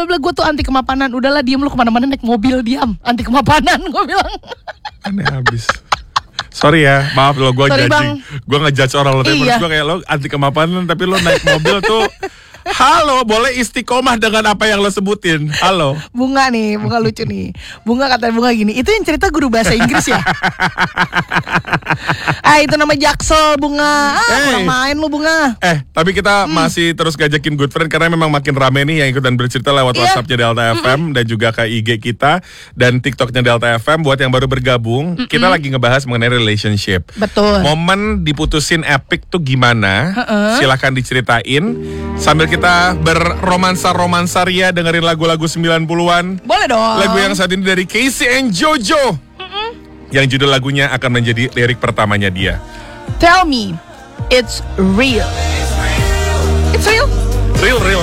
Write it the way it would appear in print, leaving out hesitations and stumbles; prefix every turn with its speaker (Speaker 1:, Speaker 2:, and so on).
Speaker 1: bla gue tuh anti kemapanan. Udahlah diem lu, kemana-mana naik mobil, diam. Anti kemapanan gue bilang.
Speaker 2: Aneh abis. Sorry ya, maaf lo, gue judging. Gue ngejudge orang lo, tapi menurut gue kayak lo anti kemapanan, tapi lo naik mobil tuh. Halo, boleh istiqomah dengan apa yang lo sebutin. Halo.
Speaker 1: Bunga nih, Bunga lucu nih. Bunga kata Bunga gini, itu yang cerita guru bahasa Inggris ya? Itu nama Jaksel, Bunga. Kurang main lu, Bunga.
Speaker 2: Tapi kita masih terus ngajakin Good Friend karena memang makin rame nih yang ikutan bercerita lewat WhatsApp-nya Delta FM dan juga ke IG kita dan TikTok-nya Delta FM. Buat yang baru bergabung, kita lagi ngebahas mengenai relationship.
Speaker 1: Betul.
Speaker 2: Momen diputusin epic tuh gimana? Silahkan diceritain sambil kita berromansa-romansa ria dengerin lagu-lagu 90-an.
Speaker 1: Boleh dong.
Speaker 2: Lagu yang saat ini dari Casey and Jojo. Yang judul lagunya akan menjadi lirik pertamanya dia.
Speaker 1: Tell me, it's real. It's real.
Speaker 2: Real.